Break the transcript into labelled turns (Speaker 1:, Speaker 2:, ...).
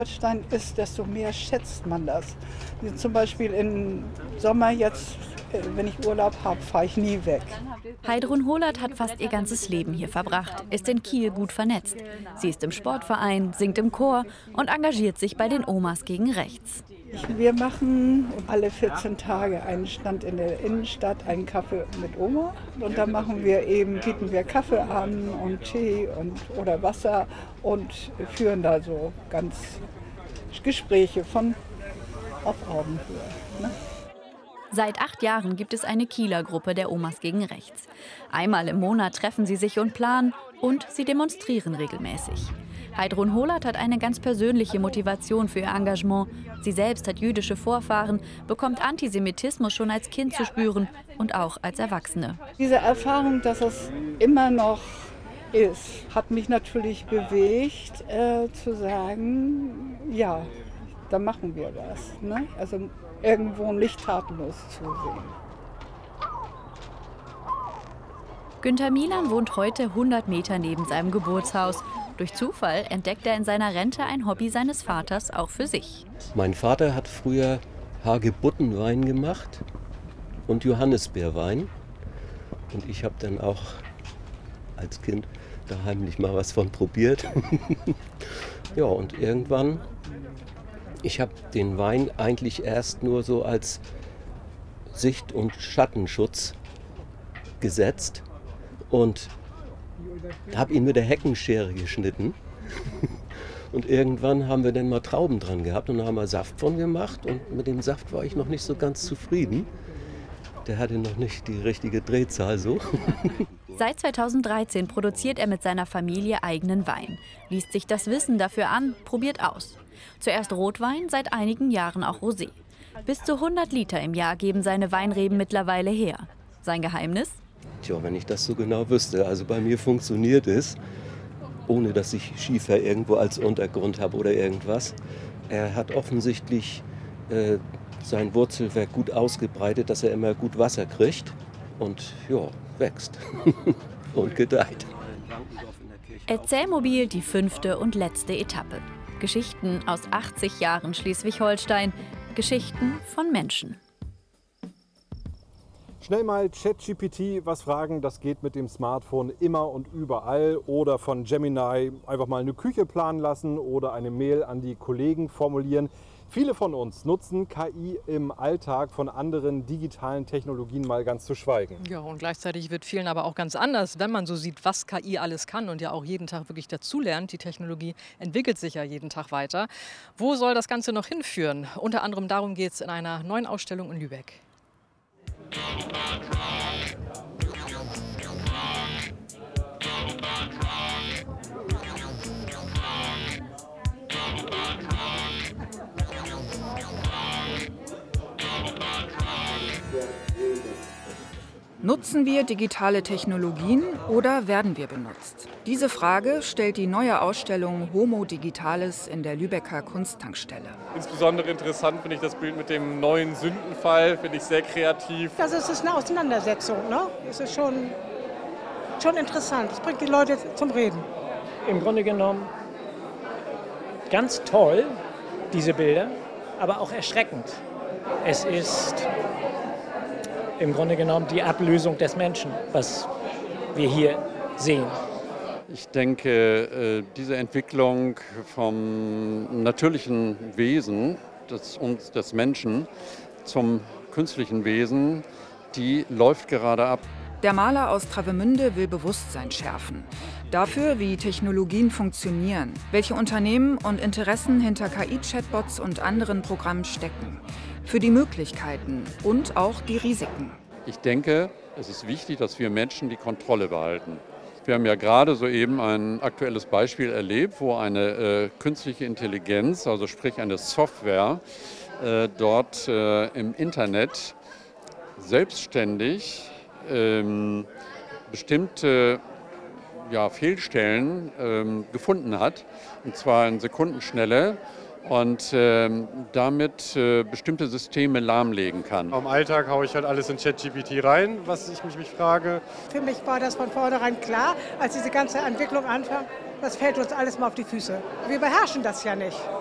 Speaker 1: Holstein ist, desto mehr schätzt man das. Zum Beispiel im Sommer jetzt, wenn ich Urlaub habe, fahre ich nie weg.
Speaker 2: Heidrun Holert hat fast ihr ganzes Leben hier verbracht, ist in Kiel gut vernetzt. Sie ist im Sportverein, singt im Chor und engagiert sich bei den Omas gegen Rechts.
Speaker 1: Wir machen alle 14 Tage einen Stand in der Innenstadt, einen Kaffee mit Oma. Und da bieten wir Kaffee an und Tee oder Wasser und führen da so ganz Gespräche auf Augenhöhe. Ne?
Speaker 2: Seit 8 Jahren gibt es eine Kieler Gruppe der Omas gegen Rechts. Einmal im Monat treffen sie sich und planen und sie demonstrieren regelmäßig. Heidrun Holert hat eine ganz persönliche Motivation für ihr Engagement. Sie selbst hat jüdische Vorfahren, bekommt Antisemitismus schon als Kind zu spüren und auch als Erwachsene.
Speaker 1: Diese Erfahrung, dass es immer noch ist, hat mich natürlich bewegt, zu sagen, ja, da machen wir was. Ne? Also irgendwo nicht tatenlos zu sehen.
Speaker 2: Günter Milan wohnt heute 100 Meter neben seinem Geburtshaus. Durch Zufall entdeckt er in seiner Rente ein Hobby seines Vaters auch für sich.
Speaker 3: Mein Vater hat früher Hagebuttenwein gemacht und Johannisbeerwein. Und ich habe dann auch als Kind da heimlich mal was von probiert. Ja, und irgendwann, ich habe den Wein eigentlich erst nur so als Sicht- und Schattenschutz gesetzt und habe ihn mit der Heckenschere geschnitten. Und irgendwann haben wir dann mal Trauben dran gehabt und da haben wir Saft von gemacht. Und mit dem Saft war ich noch nicht so ganz zufrieden. Der hatte noch nicht die richtige Drehzahl so.
Speaker 2: Seit 2013 produziert er mit seiner Familie eigenen Wein. Liest sich das Wissen dafür an, probiert aus. Zuerst Rotwein, seit einigen Jahren auch Rosé. Bis zu 100 Liter im Jahr geben seine Weinreben mittlerweile her. Sein Geheimnis?
Speaker 3: Tja, wenn ich das so genau wüsste. Also bei mir funktioniert es, ohne dass ich Schiefer irgendwo als Untergrund habe oder irgendwas. Er hat offensichtlich sein Wurzelwerk gut ausgebreitet, dass er immer gut Wasser kriegt und ja, wächst und gedeiht.
Speaker 2: Erzählmobil die 5. und letzte Etappe. Geschichten aus 80 Jahren Schleswig-Holstein. Geschichten von Menschen.
Speaker 4: Schnell mal ChatGPT was fragen, das geht mit dem Smartphone immer und überall. Oder von Gemini einfach mal eine Küche planen lassen oder eine Mail an die Kollegen formulieren. Viele von uns nutzen KI im Alltag, von anderen digitalen Technologien mal ganz zu schweigen.
Speaker 5: Ja, und gleichzeitig wird vielen aber auch ganz anders, wenn man so sieht, was KI alles kann und ja auch jeden Tag wirklich dazulernt. Die Technologie entwickelt sich ja jeden Tag weiter. Wo soll das Ganze noch hinführen? Unter anderem darum geht es in einer neuen Ausstellung in Lübeck.
Speaker 6: Nutzen wir digitale Technologien oder werden wir benutzt? Diese Frage stellt die neue Ausstellung Homo Digitalis in der Lübecker Kunsttankstelle.
Speaker 7: Insbesondere interessant finde ich das Bild mit dem neuen Sündenfall, finde ich sehr kreativ.
Speaker 8: Das ist eine Auseinandersetzung, ne? Es ist schon interessant, es bringt die Leute zum Reden.
Speaker 9: Im Grunde genommen ganz toll, diese Bilder, aber auch erschreckend. Es ist im Grunde genommen die Ablösung des Menschen, was wir hier sehen.
Speaker 10: Ich denke, diese Entwicklung vom natürlichen Wesen des Menschen zum künstlichen Wesen, die läuft gerade ab.
Speaker 6: Der Maler aus Travemünde will Bewusstsein schärfen. Dafür, wie Technologien funktionieren, welche Unternehmen und Interessen hinter KI-Chatbots und anderen Programmen stecken. Für die Möglichkeiten und auch die Risiken.
Speaker 10: Ich denke, es ist wichtig, dass wir Menschen die Kontrolle behalten. Wir haben ja gerade soeben ein aktuelles Beispiel erlebt, wo eine künstliche Intelligenz, also sprich eine Software, dort im Internet selbstständig bestimmte Fehlstellen gefunden hat, und zwar in Sekundenschnelle. Und damit bestimmte Systeme lahmlegen kann.
Speaker 7: Im Alltag haue ich halt alles in ChatGPT rein, was ich mich frage.
Speaker 8: Für mich war das von vornherein klar, als diese ganze Entwicklung anfing, das fällt uns alles mal auf die Füße. Wir beherrschen das ja nicht.